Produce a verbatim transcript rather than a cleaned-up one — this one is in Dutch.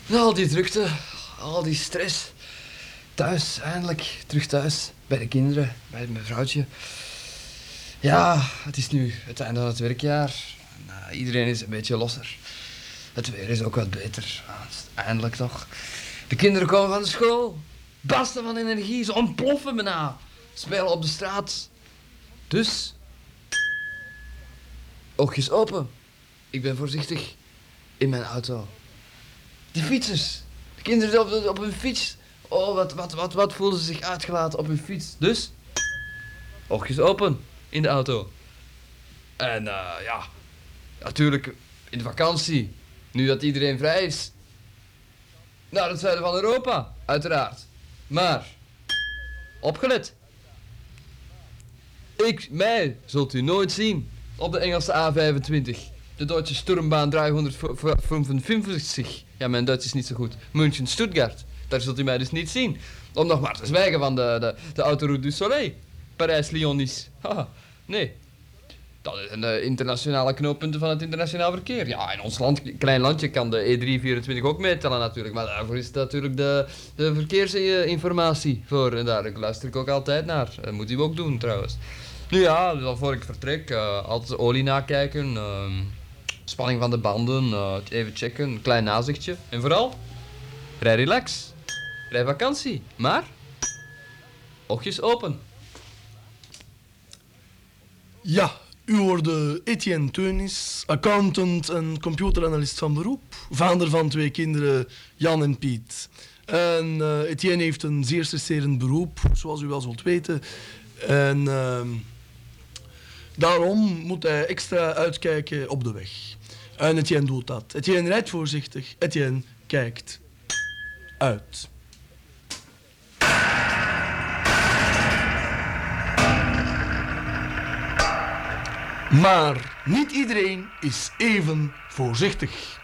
Al die drukte, al die stress. Thuis, eindelijk. Terug thuis. Bij de kinderen, bij mijn vrouwtje. Ja, het is nu het einde van het werkjaar. Nou, iedereen is een beetje losser. Het weer is ook wat beter. Ah, het is eindelijk toch. De kinderen komen van de school. Barsten van energie, ze ontploffen me na. Spelen op de straat. Dus... oogjes open. Ik ben voorzichtig in mijn auto. Die fietsers. De kinderen op, de, op hun fiets. Oh, wat, wat, wat, wat voelden ze zich uitgelaten op hun fiets. Dus... oogjes open in de auto. En uh, ja... natuurlijk in de vakantie. Nu dat iedereen vrij is. Naar het zuiden van Europa. Uiteraard. Maar... opgelet. Ik, mij, zult u nooit zien op de Engelse A vijfentwintig. De Duitse Sturmbahn driehonderdvijfenvijftig. Ja, mijn Duits is niet zo goed. München, Stuttgart. Daar zult u mij dus niet zien. Om nog maar te zwijgen van de, de, de Autoroute du Soleil. Parijs-Lyon-Nice. Haha, nee. Dat is een uh, internationale knooppunten van het internationaal verkeer. Ja, in ons land, klein landje, kan de E driehonderdvierentwintig ook meetellen natuurlijk. Maar daarvoor is natuurlijk de, de verkeersinformatie voor. En daar luister ik ook altijd naar. Dat moet u ook doen trouwens. Nu ja, dus al voor ik vertrek, uh, altijd de olie nakijken. Uh, spanning van de banden, uh, even checken, een klein nazichtje. En vooral, rij relax. Rij vakantie. Maar, oogjes open. Ja, u hoorde Etienne Teunis, accountant en computeranalist van beroep. Vader van twee kinderen, Jan en Piet. En uh, Etienne heeft een zeer stresserend beroep, zoals u wel zult weten. En uh, daarom moet hij extra uitkijken op de weg. En Etienne doet dat. Etienne rijdt voorzichtig. Etienne kijkt uit. Maar niet iedereen is even voorzichtig.